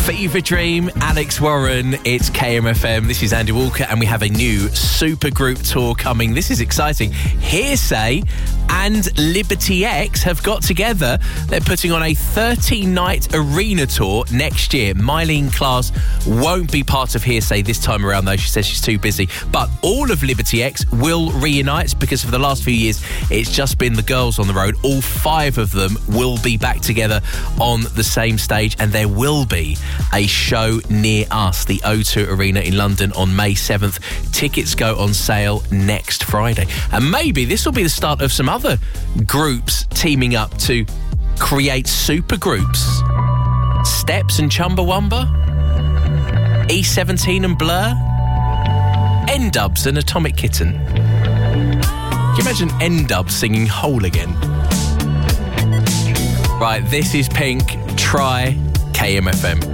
Fever Dream, Alex Warren, it's KMFM. This is Andy Walker, and we have a new supergroup tour coming. This is exciting. Hearsay and Liberty X have got together. They're putting on a 30-night arena tour next year. Mylene Klaas won't be part of Hearsay this time around, though. She says she's too busy. But all of Liberty X will reunite, because for the last few years, it's just been the girls on the road. All 5 of them will be back together on the same stage, and there will be a show near us, the O2 Arena in London on May 7th. Tickets go on sale next Friday. And maybe this will be the start of some other groups teaming up to create super groups. Steps and Chumbawamba, E17 and Blur, N-Dubs and Atomic Kitten. Can you imagine N-Dubs singing Whole Again? Right, this is Pink. Try KMFM.